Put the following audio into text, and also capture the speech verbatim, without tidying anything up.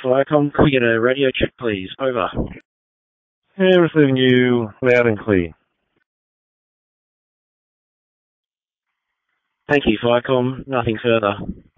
Firecom, can we get a radio check, please? Over. Yeah, receiving you loud and clear. Thank you, Firecom. Nothing further.